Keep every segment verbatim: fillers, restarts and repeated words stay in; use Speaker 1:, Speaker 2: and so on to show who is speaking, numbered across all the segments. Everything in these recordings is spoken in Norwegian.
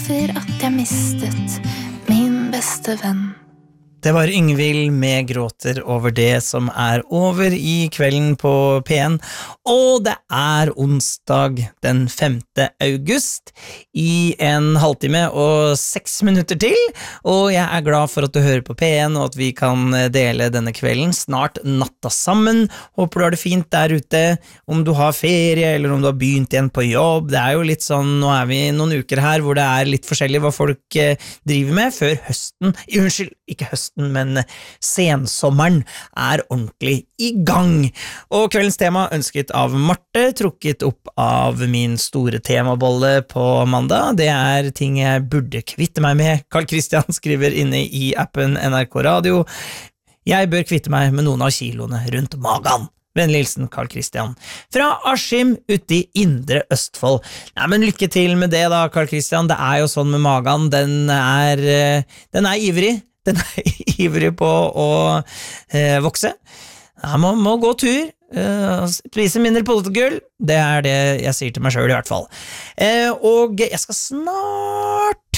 Speaker 1: over at jeg mistet min beste venn.
Speaker 2: Det var Yngvild med Gråter over det som er over i kvelden på P en, og det er onsdag den femte august i en halvtime og seks minutter til, og jeg er glad for at du hører på P en og at vi kan dele denne kvelden, snart natta sammen. Håper du har det fint der ute, om du har ferie eller om du har begynt igjen på jobb. Det er jo litt sånn, nå er vi noen uker her hvor det er litt forskjellig hva folk driver med før høsten, unnskyld, ikke høsten, men sensommeren er ordentlig i gang. Og kveldens tema ønsket av Marte, trukket opp av min store temabolle på mandag. Det er ting jeg burde kvitte meg med. Carl Christian skriver inne i appen N R K Radio: Jeg bør kvitte meg med noen av kiloene rundt magen. Vennlig hilsen, Carl Christian. Fra Askim ute i Indre Østfold. Nei, men lykke til med det da, Carl Christian. Det er jo sånn med magen, den er, den er ivrig. Den er ivrig på å eh, vokse. Ja, man må gå tur, eh, spise mindre potetgull. Det er det jeg sier til meg selv i hvert fall. Eh, og jeg skal snart...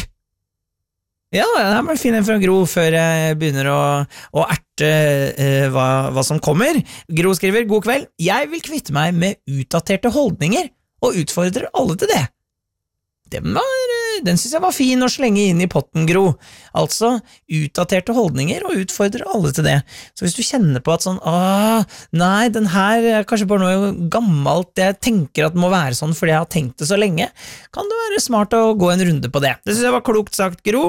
Speaker 2: Ja, jeg må finne en fra Gro før jeg begynner å, å erte eh, hva, hva som kommer. Gro skriver: God kveld, jeg vil kvitte meg med utdaterte holdninger og utfordrer alle til det. Den, var, den synes jeg var fin å slenge inn i potten, Gro. Altså, utdaterte holdninger og utfordrer alle til det. Så hvis du kjenner på at sånn, ah, nei, den her er kanskje bare noe gammelt, jeg tenker at det må være sånn fordi jeg har tenkt det så lenge, kan det være smart å gå en runde på det. Det synes jeg var klokt sagt, Gro.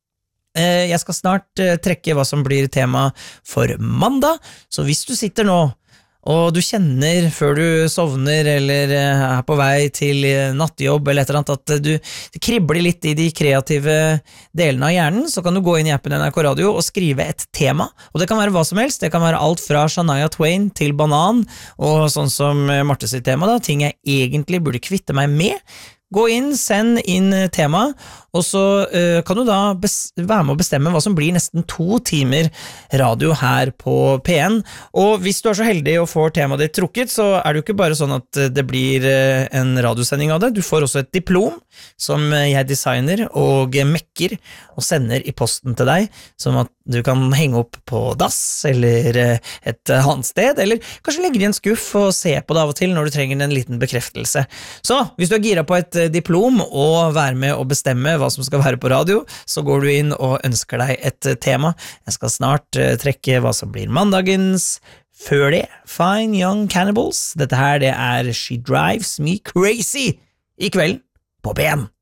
Speaker 2: Jeg skal snart trekke hva som blir tema for mandag, så hvis du sitter nå og du kjenner før du sovner eller er på vei til nattjobb eller et eller annet at du det kribler litt i de kreative delene av hjernen, så kan du gå inn i appen N R K Radio og skrive et tema, og det kan være hva som helst. Det kan være alt fra Shania Twain til banan, og sånn som Marte sitt tema da, ting jeg egentlig burde kvitte meg med. Gå inn, send inn tema, og så uh, kan du da være med å bestemme hva som blir nesten to timer radio her på P en. Og hvis du er så heldig og får temaet ditt trukket, så er det jo ikke bare sånn at det blir uh, en radiosending av det. Du får også et diplom som jeg designer og mekker og sender i posten til deg, som at du kan henge opp på dass eller uh, et annet sted, eller kanskje legge det i en skuff og se på det av og til når du trenger en liten bekreftelse. Så hvis du er gira på et diplom og være med å bestemme hva som skal være på radio, så går du inn og ønsker deg et tema. Jeg skal snart trekke hva som blir mandagens. Før det, Fine Young Cannibals. Dette her, det er She Drives Me Crazy i kvelden på P en.